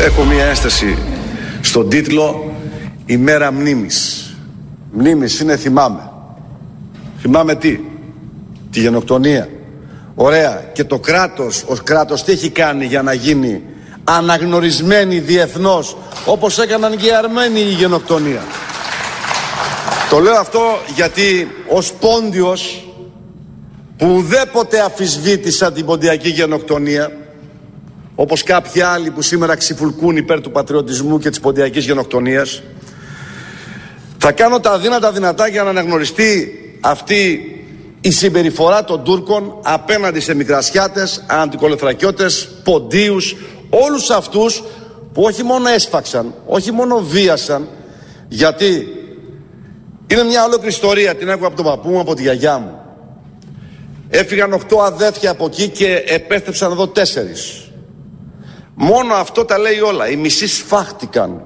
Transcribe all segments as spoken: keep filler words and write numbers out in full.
Έχω μία ένσταση στον τίτλο «Ημέρα μνήμης». Μνήμης είναι θυμάμαι. Θυμάμαι τι? Τη γενοκτονία. Ωραία. Και το κράτος, ο κράτος τι έχει κάνει για να γίνει αναγνωρισμένη διεθνώς, όπως έκαναν και οι Αρμένοι η γενοκτονία? Το λέω αυτό γιατί ως Πόντιος, που ουδέποτε αφισβήτησα την ποντιακή γενοκτονία, όπως κάποιοι άλλοι που σήμερα ξυφουλκούν υπέρ του πατριωτισμού και της ποντιακής γενοκτονίας, θα κάνω τα αδύνατα δυνατά για να αναγνωριστεί αυτή η συμπεριφορά των Τούρκων απέναντι σε Μικρασιάτες, αντικολεθρακιώτες, Ποντίους, όλους αυτούς που όχι μόνο έσφαξαν, όχι μόνο βίασαν, γιατί είναι μια ολόκληρη ιστορία, την άκουγα από τον παππού μου, από τη γιαγιά μου. Έφυγαν οκτώ αδέρφια από εκεί και επέστρεψαν εδώ τέσσερις. Μόνο αυτό τα λέει όλα. Οι μισοί σφάχτηκαν.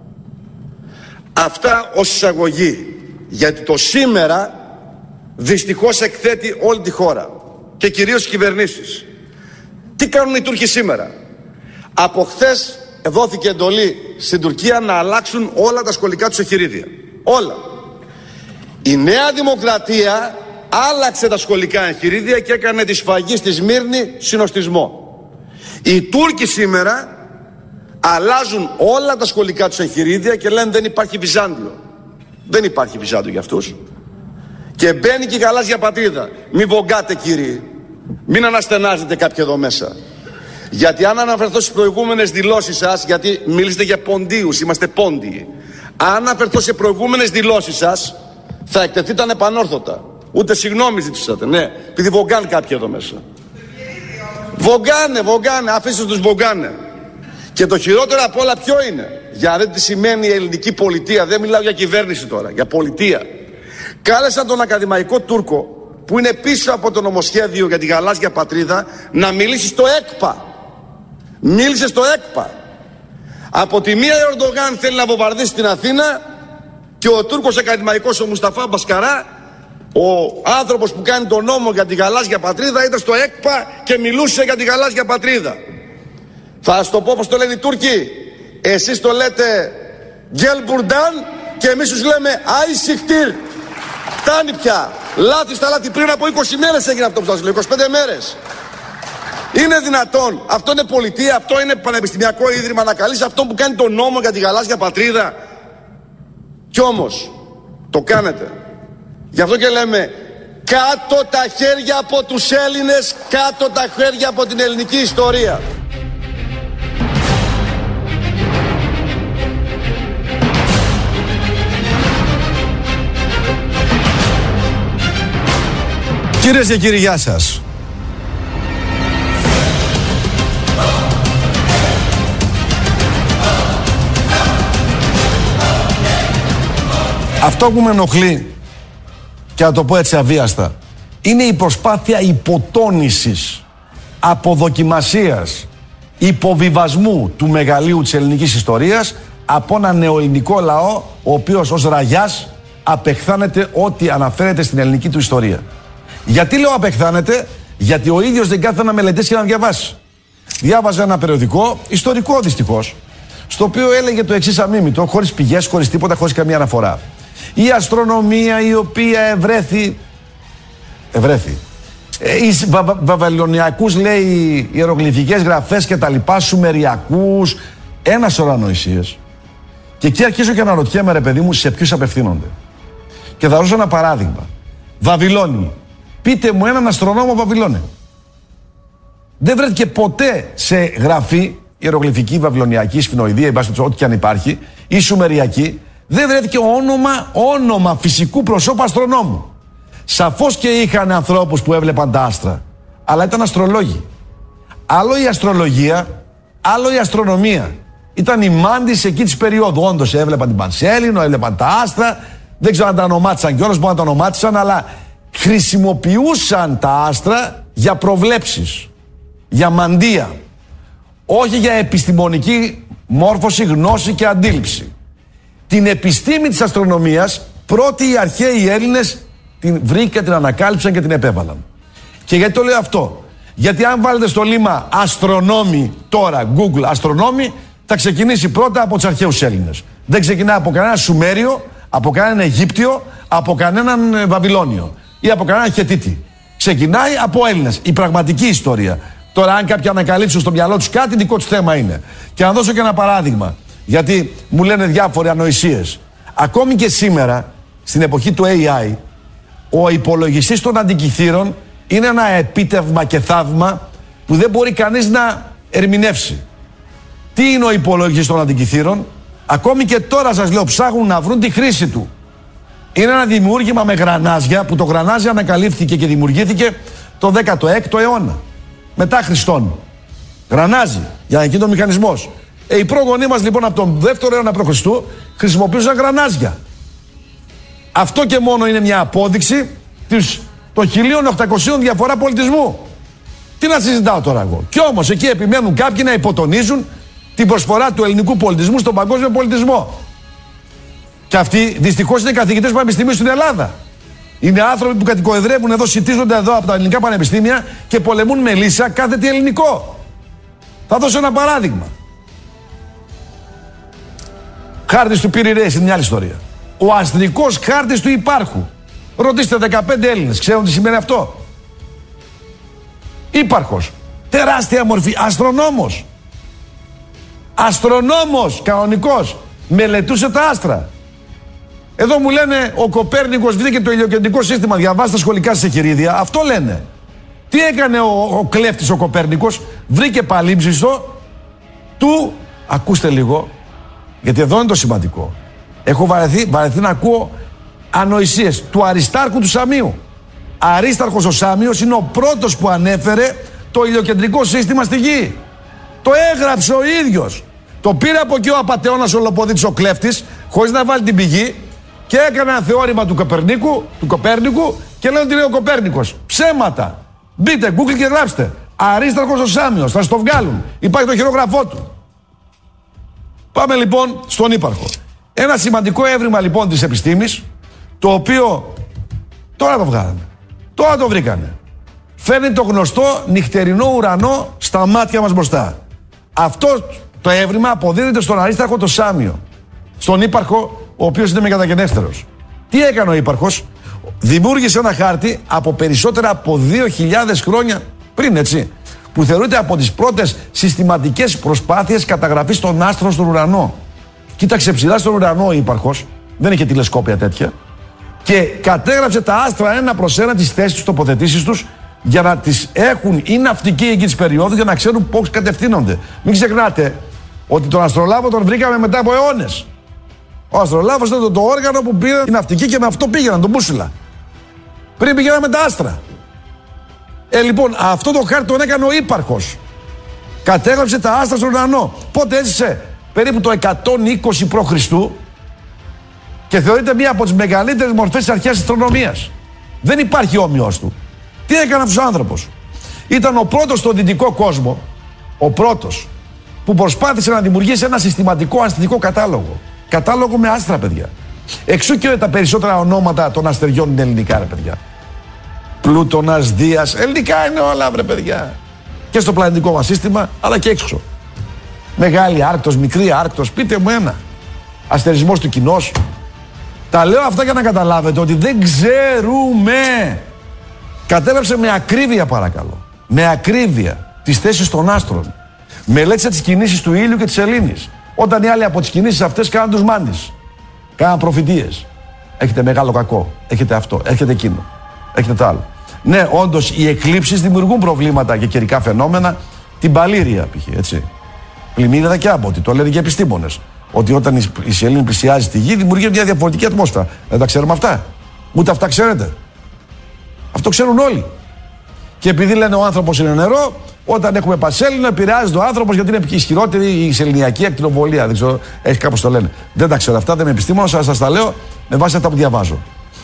Αυτά ως εισαγωγή. Γιατί το σήμερα δυστυχώς εκθέτει όλη τη χώρα και κυρίως οι κυβερνήσεις. Τι κάνουν οι Τούρκοι σήμερα? Από χθες δόθηκε εντολή στην Τουρκία να αλλάξουν όλα τα σχολικά τους εγχειρίδια. Όλα. Η Νέα Δημοκρατία άλλαξε τα σχολικά εγχειρίδια και έκανε τη σφαγή στη Σμύρνη συνοστισμό. Οι Τούρκοι σήμερα αλλάζουν όλα τα σχολικά τους εγχειρίδια και λένε δεν υπάρχει Βυζάντιο. Δεν υπάρχει Βυζάντιο για αυτούς. Και μπαίνει και η γαλάζια πατρίδα. Μην βογκάτε κύριοι. Μην αναστενάζετε κάποιοι εδώ μέσα. Γιατί αν αναφερθώ στις προηγούμενες δηλώσεις σας, γιατί μιλήσετε για Ποντίους, είμαστε Πόντιοι. Αν αναφερθώ σε προηγούμενες δηλώσεις σας, θα εκτεθείτε ανεπανόρθωτα. Ούτε συγγνώμη ζητήσατε, ναι, επειδή βογκάνε κάποιοι εδώ μέσα. Βογκάνε, βογκάνε, αφήστε τους βογκάνε. Και το χειρότερο απ' όλα ποιο είναι? Για να δείτε τι σημαίνει η ελληνική πολιτεία. Δεν μιλάω για κυβέρνηση τώρα, για πολιτεία. Κάλεσαν τον ακαδημαϊκό Τούρκο, που είναι πίσω από το νομοσχέδιο για τη γαλάζια πατρίδα, να μιλήσει στο ΕΚΠΑ. Μίλησε στο ΕΚΠΑ. Από τη μία ο Ερντογάν θέλει να βομβαρδίσει την Αθήνα και ο Τούρκος ακαδημαϊκός ο Μουσταφά Μπασκαρά, ο άνθρωπος που κάνει τον νόμο για τη γαλάζια πατρίδα, ήταν στο ΕΚΠΑ και μιλούσε για τη γαλάζια πατρίδα. Θα σας το πω όπως το λένε οι Τούρκοι. Εσείς το λέτε Γκέλμπουρνταν και εμείς τους λέμε Άισιχτήρ. Φτάνει πια. Λάθη στα λάθη. Πριν από είκοσι μέρες έγινε αυτό που σας λέω. είκοσι πέντε μέρες. Είναι δυνατόν? Αυτό είναι πολιτεία? Αυτό είναι πανεπιστημιακό ίδρυμα να καλείς αυτόν που κάνει τον νόμο για τη γαλάζια πατρίδα? Κι όμως το κάνετε. Γι' αυτό και λέμε κάτω τα χέρια από τους Έλληνες, κάτω τα χέρια από την ελληνική ιστορία. Κυρίες και κύριοι, γεια σας. Αυτό που με ενοχλεί, και να το πω έτσι αβίαστα, είναι η προσπάθεια υποτόνησης, αποδοκιμασίας, υποβιβασμού του μεγαλείου της ελληνικής ιστορίας από ένα νεοελληνικό λαό, ο οποίος ως ραγιάς απεχθάνεται ό,τι αναφέρεται στην ελληνική του ιστορία. Γιατί λέω απεχθάνεται? Γιατί ο ίδιος δεν κάθεται να μελετήσει και να διαβάσει. Διάβαζε ένα περιοδικό, ιστορικό δυστυχώς, στο οποίο έλεγε το εξής αμίμητο, χωρίς πηγές, χωρίς τίποτα, χωρίς καμία αναφορά. Η αστρονομία η οποία ευρέθη, ευρέθη, ε, οι βα, βα, βαβελωνιακούς λέει ιερογλυφικές γραφές και τα λοιπά, σουμεριακούς, ένα σωρό ανοησίες. Και εκεί αρχίζω και αναρωτιέμαι, ρε παιδί μου, σε ποιους απευθύνονται. Και θα δώσω ένα παράδειγμα. Βαβυλώνη. Πείτε μου έναν αστρονόμο Βαβυλώνη. Δεν βρέθηκε ποτέ σε γραφή ιερογλυφική, βαβυλωνιακή, σφινοειδία, ό,τι και αν υπάρχει, ή σουμεριακή, δεν βρέθηκε όνομα, όνομα φυσικού προσώπου αστρονόμου. Σαφώς και είχαν ανθρώπους που έβλεπαν τα άστρα, αλλά ήταν αστρολόγοι. Άλλο η αστρολογία, άλλο η αστρονομία. Ήταν οι μάντις εκεί της περίοδου. Όντως έβλεπαν την Πανσέλινο, έβλεπαν τα άστρα. Δεν ξέρω αν τα ονομάτισαν κιόλας, μπορεί να τα ονομάτισαν, αλλά χρησιμοποιούσαν τα άστρα για προβλέψεις, για μαντεία. Όχι για επιστημονική μόρφωση, γνώση και αντίληψη. Την επιστήμη της αστρονομίας, πρώτοι οι αρχαίοι Έλληνες την βρήκαν, την ανακάλυψαν και την επέβαλαν. Και γιατί το λέω αυτό? Γιατί αν βάλετε στο λίμα αστρονόμοι τώρα, Google αστρονόμοι, θα ξεκινήσει πρώτα από τους αρχαίους Έλληνες. Δεν ξεκινάει από κανένα Σουμέριο, από κανέναν Αιγύπτιο, από κανέναν Βαβυλώνιο ή από κανέναν Χετίτη. Ξεκινάει από Έλληνες. Η πραγματική ιστορία. Τώρα, αν κάποιοι ανακαλύψουν στο μυαλό τους κάτι, δικό τους θέμα είναι. Και να δώσω και ένα παράδειγμα. Γιατί μου λένε διάφοροι ανοησίες. Ακόμη και σήμερα, στην εποχή του έι άι, ο υπολογιστής των αντικειθήρων είναι ένα επίτευγμα και θαύμα που δεν μπορεί κανείς να ερμηνεύσει. Τι είναι ο υπολογιστής των αντικειθήρων? Ακόμη και τώρα σας λέω, ψάχνουν να βρουν τη χρήση του. Είναι ένα δημιούργημα με γρανάζια, που το γρανάζι ανακαλύφθηκε και δημιουργήθηκε το δέκατο έκτο αιώνα. Μετά Χριστόν. Γρανάζι, για να γίνει ο μηχανισμός. Ε, οι πρόγονοί μας λοιπόν από τον δεύτερο αιώνα π.Χ. χρησιμοποιούσαν γρανάζια. Αυτό και μόνο είναι μια απόδειξη της, των χίλια οκτακοσίων διαφορά πολιτισμού. Τι να συζητάω τώρα εγώ? Κι όμως εκεί επιμένουν κάποιοι να υποτονίζουν την προσφορά του ελληνικού πολιτισμού στον παγκόσμιο πολιτισμό. Και αυτοί δυστυχώς είναι καθηγητές πανεπιστημίου στην Ελλάδα. Είναι άνθρωποι που κατοικοεδρεύουν εδώ, σιτίζονται εδώ από τα ελληνικά πανεπιστήμια και πολεμούν με λύσα κάθε τι ελληνικό. Θα δώσω ένα παράδειγμα. Χάρτης του Πύρη Ρέης είναι μια άλλη ιστορία. Ο αστρικός χάρτης του Υπάρχου. Ρωτήστε δεκαπέντε Έλληνες, ξέρουν τι σημαίνει αυτό? Υπάρχος. Τεράστια μορφή. Αστρονόμος. Αστρονόμος κανονικός. Μελετούσε τα άστρα. Εδώ μου λένε ο Κοπέρνικος βρήκε το ηλιοκεντρικό σύστημα. Διαβάστε τα σχολικά σας εχειρίδια. Αυτό λένε. Τι έκανε ο, ο κλέφτης ο Κοπέρνικος? Βρήκε παλίμψιστο του. Ακούστε λίγο, γιατί εδώ είναι το σημαντικό. Έχω βαρεθεί, βαρεθεί να ακούω ανοησίες. Του Αριστάρχου του Σαμίου. Αρίσταρχος ο Σάμιος είναι ο πρώτος που ανέφερε το ηλιοκεντρικό σύστημα στη γη. Το έγραψε ο ίδιος. Το πήρε από εκεί ο απατεώνας ο Λοποδίτης ο κλέφτης, χωρίς να βάλει την πηγή, και έκανε ένα θεώρημα του Κοπερνίκου, του Κοπέρνικου, και λένε ότι είναι ο Κοπέρνικος. Ψέματα. Μπείτε Google και γράψτε. Αρίσταρχος ο Σάμιος. Θα στο βγάλουν. Υπάρχει το χειρόγραφό του. Πάμε λοιπόν στον Ύπαρχο. Ένα σημαντικό έβριμα λοιπόν της επιστήμης, το οποίο τώρα το βγάλανε. Τώρα το βρήκανε. Φέρνει το γνωστό νυχτερινό ουρανό στα μάτια μας μπροστά. Αυτό το έβριμα αποδίδεται στον Αρίσταρχο το Σάμιο. Στον Ύπαρχο, ο οποίος είναι μεγαταγενέστερος. Τι έκανε ο Ύπαρχος? Δημιούργησε ένα χάρτη από περισσότερα από δύο χιλιάδες χρόνια πριν, έτσι, που θεωρείται από τις πρώτες συστηματικές προσπάθειες καταγραφής των άστρων στον ουρανό. Κοίταξε ψηλά στον ουρανό ο Ύπαρχος, δεν είχε τηλεσκόπια τέτοια, και κατέγραψε τα άστρα ένα προς ένα, τις θέσεις τους, τοποθετήσεις τους, για να τις έχουν οι ναυτικοί εκεί της περίοδου, για να ξέρουν πώς κατευθύνονται. Μην ξεχνάτε ότι τον αστρολάβο τον βρήκαμε μετά από αιώνες. Ο αστρολάβος ήταν το, το όργανο που πήραν οι ναυτικοί και με αυτό πήγαιναν, τον μπούσουλα. Πριν πηγαίναμε τα άστρα. Ε, λοιπόν, αυτό το χάρτη τον έκανε ο Ύπαρχος. Κατέγραψε τα άστρα στον ουρανό. Πότε έζησε? Περίπου το εκατόν είκοσι προ Χριστού, και θεωρείται μία από τις μεγαλύτερες μορφές της αρχαίας αστρονομίας. Δεν υπάρχει όμοιος του. Τι έκανε αυτός ο άνθρωπος? Ήταν ο πρώτος στον δυτικό κόσμο, ο πρώτος, που προσπάθησε να δημιουργήσει ένα συστηματικό αστρικό κατάλογο. Κατάλογο με άστρα, παιδιά. Εξού και τα περισσότερα ονόματα των αστεριών είναι ελληνικά, ρε παιδιά. Πλούτονας, Δίας, ελληνικά είναι όλα, βρε παιδιά. Και στο πλανητικό μας σύστημα, αλλά και έξω. Μεγάλη Άρκτος, μικρή Άρκτος, πείτε μου ένα. Αστερισμός του κοινός. Τα λέω αυτά για να καταλάβετε ότι δεν ξέρουμε. Κατέγραψε με ακρίβεια, παρακαλώ. Με ακρίβεια τις θέσεις των άστρων. Μελέτησε τις κινήσεις του ήλιου και της σελήνης. Όταν οι άλλοι από τις κινήσεις αυτές κάναν τους μάντις. Κάναν προφητείες. Έχετε μεγάλο κακό. Έχετε αυτό. Έχετε εκείνο. Έχετε το άλλο. Ναι, όντως οι εκλήψεις δημιουργούν προβλήματα και καιρικά φαινόμενα. Την παλήρια, π.χ. έτσι. Πλημμύριδα και άμμοτη. Το λένε και επιστήμονες. Ότι όταν η σελήνη πλησιάζει τη γη, δημιουργεί μια διαφορετική ατμόσφαιρα. Δεν τα ξέρουμε αυτά? Ούτε αυτά ξέρετε? Αυτό ξέρουν όλοι. Και επειδή λένε ο άνθρωπος είναι νερό, όταν έχουμε πασέλινο, επηρεάζεται ο άνθρωπος, γιατί είναι ισχυρότερη η σεληνιακή ακτινοβολία. Δεν ξέρω, έχει κάπως το λένε. Δεν τα ξέρω αυτά, δεν είμαι επιστήμονας, αλλά σας τα λέω με βάση αυτά που διαβάζω.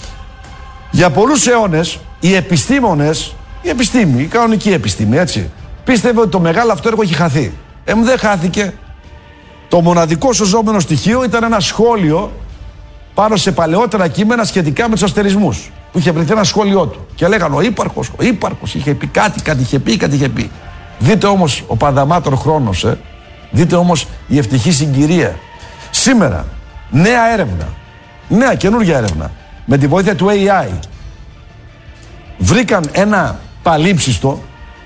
Για πολλούς αιώνες, οι επιστήμονες, η επιστήμη, η κανονική επιστήμη, έτσι, πίστευε ότι το μεγάλο αυτό έργο έχει χαθεί. Ε, δεν χάθηκε. Το μοναδικό σωζόμενο στοιχείο ήταν ένα σχόλιο πάνω σε παλαιότερα κείμενα σχετικά με τους αστερισμούς. Που είχε βρεθεί ένα σχόλιο του. Και λέγανε ο Ύπαρχος, ο Ύπαρχος είχε πει κάτι, κάτι είχε πει, κάτι είχε πει. Δείτε όμως ο πανταμάτων χρόνος, ε, Δείτε όμως η ευτυχή συγκυρία. Σήμερα, νέα έρευνα, νέα καινούργια έρευνα, με τη βοήθεια του έι άι, βρήκαν ένα παλίψιστο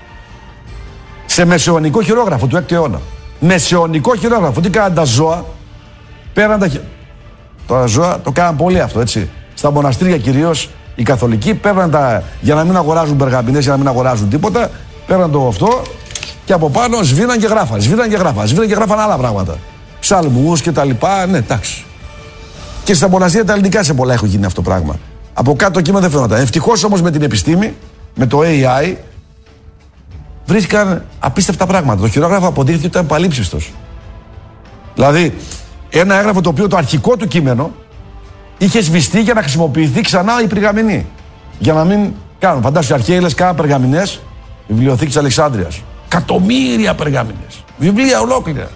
σε μεσαιωνικό χειρόγραφο του έκτου αιώνα. Μεσαιωνικό χειρόγραφο. Τι κάναν τα ζώα? Πέραν τα χειρόγραφα. Τα ζώα το κάναν πολύ αυτό, έτσι. Στα μοναστήρια κυρίως οι καθολικοί παίρναν τα, για να μην αγοράζουν περγαμηνές, για να μην αγοράζουν τίποτα, παίρναν το αυτό και από πάνω σβήναν και γράφαν. Σβήναν και γράφαν. Σβήναν και γράφαν άλλα πράγματα. Ψαλμούς και τα λοιπά. Ναι, εντάξει. Και στα μοναστήρια τα ελληνικά σε πολλά έχω γίνει αυτό το πράγμα. Από κάτω το κείμενο δεν φαίνονταν. Ευτυχώς όμως με την επιστήμη, με το έι άι, βρίσκαν απίστευτα πράγματα. Το χειρόγραφο αποδείχθηκε ότι ήταν παλίψιστος. Δηλαδή, ένα έγγραφο το οποίο το αρχικό του κείμενο είχε σβηστεί για να χρησιμοποιηθεί ξανά η περγαμηνή. Για να μην κάνουν. Φαντάσου, οι αρχαίοι λες κάναν περγαμηνές, βιβλιοθήκη της Αλεξάνδρειας. Εκατομμύρια περγαμηνές. Βιβλία ολόκληρα.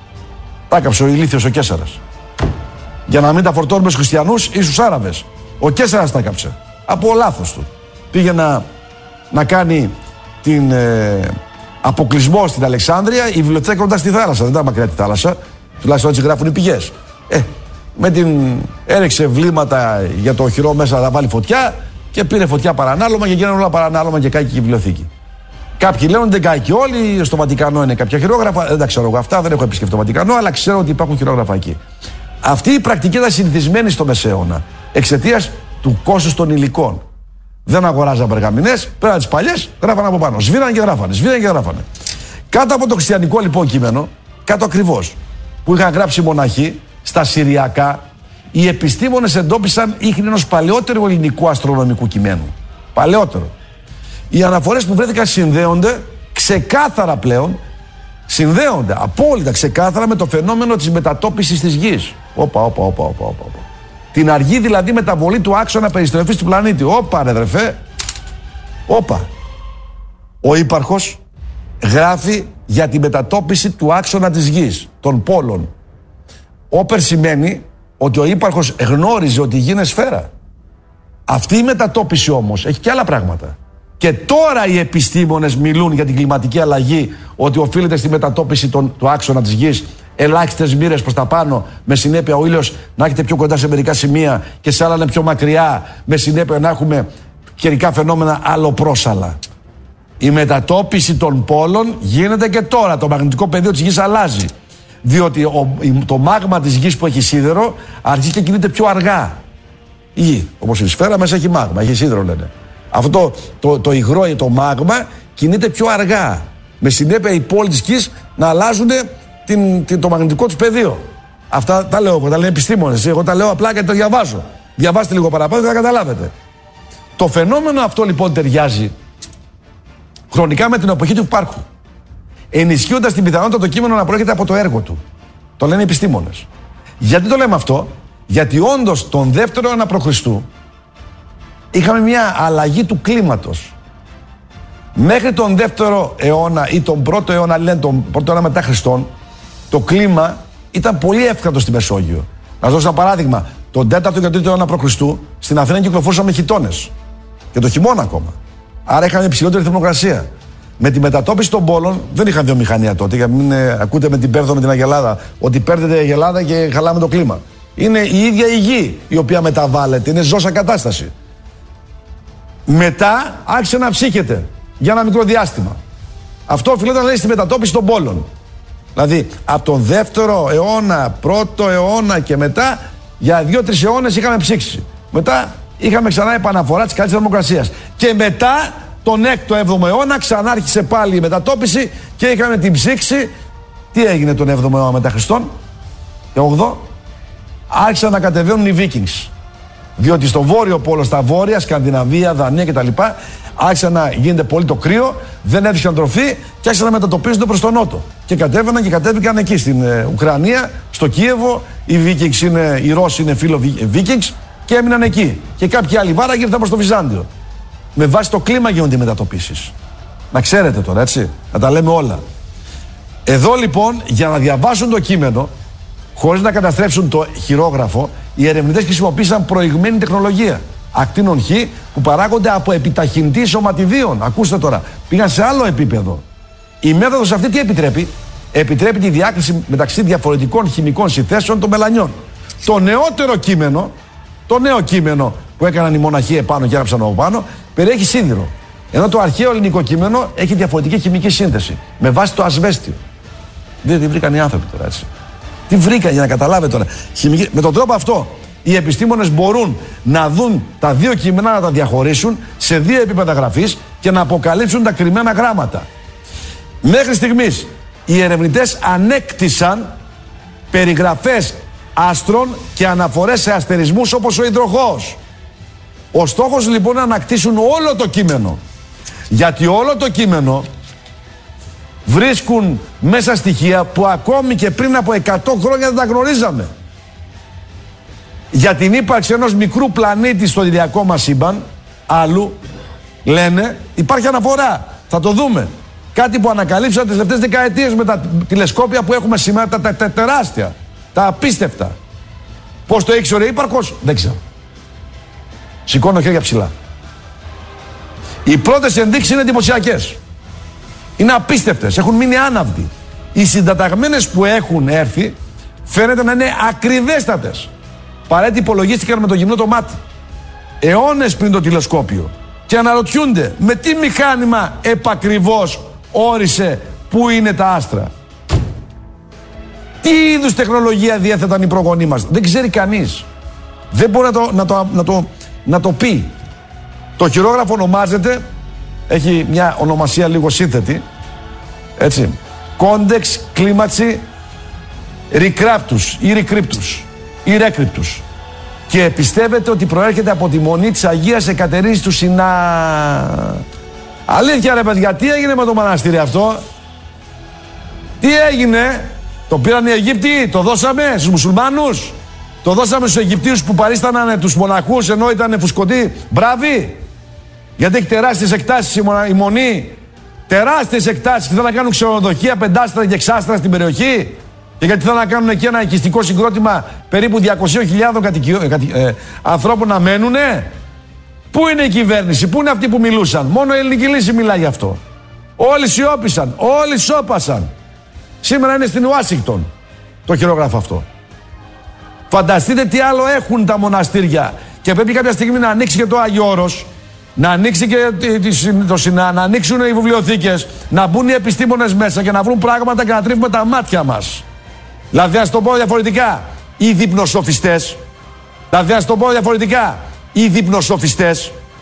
Τα έκαψε ο ηλίθιος ο Καίσαρας. Για να μην τα φορτώνουμε στους χριστιανούς ή στους Άραβες. Ο Καίσαρας τα έκαψε. Από λάθος του. Πήγε να, να κάνει την ε, αποκλεισμό στην Αλεξάνδρεια, η βιβλιοθέκα κοντά στη θάλασσα. Δεν ήταν μακριά τη θάλασσα. Τουλάχιστον έτσι γράφουν οι πηγές. Ε, με την έριξε βλήματα για το οχυρό μέσα να βάλει φωτιά και πήρε φωτιά παρανάλωμα και γίνανε όλα παρανάλωμα και κάηκε η βιβλιοθήκη. Κάποιοι λένε ότι δεν κάηκε όλοι, στο Βατικανό είναι κάποια χειρόγραφα. Δεν τα ξέρω εγώ αυτά, δεν έχω επισκεφτεί το Βατικανό, αλλά ξέρω ότι υπάρχουν χειρόγραφα εκεί. Αυτή η πρακτική ήταν συνηθισμένη στο Μεσαίωνα εξαιτίας του κόστους των υλικών. Δεν αγοράζαν περγαμηνές, πέραν τις παλιές, γράφανε από πάνω. Σβήναν και γράφανε, σβήναν και γράφανε. Κάτω από το χριστιανικό λοιπόν κείμενο, κάτω ακριβώς, που είχαν γράψει οι μοναχοί, στα Συριακά, οι επιστήμονες εντόπισαν ίχνη ενός παλαιότερου ελληνικού αστρονομικού κειμένου. Παλαιότερο. Οι αναφορές που βρέθηκαν συνδέονται ξεκάθαρα πλέον, συνδέονται απόλυτα ξεκάθαρα με το φαινόμενο της μετατόπισης της γης. Όπα, όπα, όπα, όπα, όπα. Την αργή δηλαδή μεταβολή του άξονα περιστροφής του πλανήτη. Όπα ρε αδερφέ. Όπα. Ο ύπαρχος γράφει για τη μετατόπιση του άξονα της γης, των πόλων. Όπερ σημαίνει ότι ο ύπαρχος γνώριζε ότι η γη είναι σφαίρα. Αυτή η μετατόπιση όμως έχει και άλλα πράγματα. Και τώρα οι επιστήμονες μιλούν για την κλιματική αλλαγή, ότι οφείλεται στη μετατόπιση των, του άξονα της γης, ελάχιστες μοίρες προς τα πάνω, με συνέπεια ο ήλιος να έχετε πιο κοντά σε μερικά σημεία και σε άλλα είναι πιο μακριά, με συνέπεια να έχουμε καιρικά φαινόμενα αλλοπρόσαλα. Η μετατόπιση των πόλων γίνεται και τώρα. Το μαγνητικό πεδίο της γης αλλάζει. Διότι ο, το μάγμα της γης που έχει σίδερο αρχίζει και κινείται πιο αργά. Η γη, όπως η σφαίρα, μέσα έχει μάγμα, έχει σίδερο λένε. Αυτό το, το, το υγρό, το μάγμα κινείται πιο αργά. Με συνέπεια οι πόλεις της γης να αλλάζουν την, την, το μαγνητικό τους πεδίο. Αυτά τα λέω εγώ, τα λένε επιστήμονες. Εγώ τα λέω απλά και τα διαβάζω. Διαβάστε λίγο παραπάνω και θα καταλάβετε. Το φαινόμενο αυτό λοιπόν ταιριάζει χρονικά με την εποχή του Υπάρχου, ενισχύοντας την πιθανότητα το κείμενο να προέρχεται από το έργο του. Το λένε οι επιστήμονες. Γιατί το λέμε αυτό? Γιατί όντως τον δεύτερο αιώνα προ Χριστού είχαμε μια αλλαγή του κλίματος. Μέχρι τον δεύτερο αιώνα ή τον πρώτο αιώνα, λένε τον πρώτο αιώνα μετά Χριστόν, το κλίμα ήταν πολύ εύκρατο στη Μεσόγειο. Να σας δώσω ένα παράδειγμα. Τον τέταρτο και τρίτο αιώνα προ Χριστού στην Αθήνα κυκλοφορούσαν με χιτώνες. Και το χειμώνα ακόμα. Άρα είχαμε υψηλότερη θερμοκρασία. Με τη μετατόπιση των πόλων δεν είχαν βιομηχανία τότε. Για να μην ε, ακούτε με την Πέρδο, με την Αγελάδα, ότι παίρνετε η Αγελάδα και χαλάμε το κλίμα. Είναι η ίδια η γη η οποία μεταβάλλεται. Είναι ζώσα κατάσταση. Μετά άρχισε να ψύχεται για ένα μικρό διάστημα. Αυτό οφειλόταν λέει στη μετατόπιση των πόλων. Δηλαδή από τον δεύτερο αιώνα, πρώτο αιώνα και μετά για δύο-τρεις αιώνες είχαμε ψήξει. Μετά είχαμε ξανά επαναφορά της καλής θερμοκρασίας. Και μετά τον έκτο έβδομο αιώνα ξανά άρχισε πάλι η μετατόπιση και είχαμε την ψήξη. Τι έγινε τον έβδομο αιώνα μετά Χριστόν? Και όγδοο άρχισαν να κατεβαίνουν οι Vikings. Διότι στο βόρειο πόλο, στα βόρεια, Σκανδιναβία, Δανία κτλ., άρχισε να γίνεται πολύ το κρύο, δεν έβρισκαν τροφή και άρχισαν να μετατοπίζονται προς τον νότο. Και κατέβαιναν και κατέβηκαν εκεί στην ε, Ουκρανία, στο Κίεβο. Οι Vikings είναι, οι Ρώσοι είναι φίλο Vikings και έμειναν εκεί. Και κάποιοι άλλοι βάραγγοι ήρθαν προς το Βυζάντιο. Με βάση το κλίμα γίνονται οι μετατοπίσεις. Να ξέρετε τώρα, έτσι, να τα λέμε όλα. Εδώ λοιπόν, για να διαβάσουν το κείμενο, χωρίς να καταστρέψουν το χειρόγραφο, οι ερευνητές χρησιμοποίησαν προηγμένη τεχνολογία ακτίνων Χ που παράγονται από επιταχυντή σωματιδίων. Ακούστε τώρα, πήγαν σε άλλο επίπεδο. Η μέθοδος αυτή τι επιτρέπει? επιτρέπει τη διάκριση μεταξύ διαφορετικών χημικών συνθέσεων των μελανιών. Το νεότερο κείμενο, το νέο κείμενο που έκαναν οι μοναχοί επάνω και έγραψαν από πάνω, περιέχει σίδηρο. Ενώ το αρχαίο ελληνικό κείμενο έχει διαφορετική χημική σύνθεση, με βάση το ασβέστιο. Δεν τι βρήκαν οι άνθρωποι τώρα, έτσι. Τι βρήκαν, για να καταλάβετε τώρα. Χημική... Με τον τρόπο αυτό, οι επιστήμονες μπορούν να δουν τα δύο κείμενα, να τα διαχωρίσουν σε δύο επίπεδα γραφής και να αποκαλύψουν τα κρυμμένα γράμματα. Μέχρι στιγμής, οι ερευνητές ανέκτησαν περιγραφές άστρων και αναφορές σε αστερισμούς όπως ο υδροχόος. Ο στόχος λοιπόν είναι να ανακτήσουν όλο το κείμενο. Γιατί όλο το κείμενο βρίσκουν μέσα στοιχεία που ακόμη και πριν από εκατό χρόνια δεν τα γνωρίζαμε. Για την ύπαρξη ενός μικρού πλανήτη στο ηλιακό μας σύμπαν, άλλου, λένε, υπάρχει αναφορά. Θα το δούμε. Κάτι που ανακαλύψαν τις τελευταίες δεκαετίες με τα τηλεσκόπια που έχουμε σήμερα, τα, τα, τα τεράστια, τα απίστευτα. Πώς το ήξερε ύπαρχος, δεν ξέρω. Σηκώνω χέρια ψηλά. Οι πρώτες ενδείξεις είναι εντυπωσιακές. Είναι απίστευτες, έχουν μείνει άναυδοι. Οι συντεταγμένες που έχουν έρθει φαίνεται να είναι ακριβέστατες. Παρότι υπολογίστηκαν με το γυμνό το μάτι. Αιώνες πριν το τηλεσκόπιο. Και αναρωτιούνται με τι μηχάνημα επακριβώς όρισε πού είναι τα άστρα. Τι είδους τεχνολογία διέθεταν οι προγονείς μας. Δεν ξέρει κανείς. Δεν μπορεί να το, να το, να το, να το πει. Το χειρόγραφο ονομάζεται, έχει μια ονομασία λίγο σύνθετη, έτσι, Κόντεξ Κλίματσι Ρικράπτους ή Ρικρύπτους ή Ρέκρυπτους, και πιστεύετε ότι προέρχεται από τη μονή της Αγίας Εκατερίνης του Σινά. Αλήθεια ρε παιδιά, τι έγινε με το μοναστήρι αυτό? Τι έγινε? Το πήραν οι Αιγύπτιοι, το δώσαμε στους μουσουλμάνους, το δώσαμε στους Αιγυπτίους που παρίσταναν τους μοναχούς ενώ ήταν φουσκωτοί μπράβοι? Γιατί έχει τεράστιες εκτάσεις η, μονα... η μονή, τεράστιες εκτάσεις, και θέλουν να κάνουν ξενοδοχεία πεντάστρα και εξάστρα στην περιοχή, και γιατί θέλουν να κάνουν εκεί ένα οικιστικό συγκρότημα περίπου διακόσιες χιλιάδες κατοικιο... κατη... ε, ανθρώπων να μένουνε. Πού είναι η κυβέρνηση, πού είναι αυτοί που μιλούσαν? Μόνο η Ελληνική Λύση μιλάει γι' αυτό. Όλοι σιώπησαν, όλοι σώπασαν. Σήμερα είναι στην Ουάσιγκτον το χειρόγραφο αυτό. Φανταστείτε τι άλλο έχουν τα μοναστήρια. Και πρέπει κάποια στιγμή να ανοίξει και το Άγιο Όρος, να ανοίξει και το Σινά, να ανοίξουν οι βιβλιοθήκες, να μπουν οι επιστήμονες μέσα και να βρουν πράγματα και να τρίβουμε τα μάτια μας. Δηλαδή, ας το πω διαφορετικά, οι διπνοσοφιστές, δηλαδή, ας το πω διαφορετικά, οι διπνοσοφιστές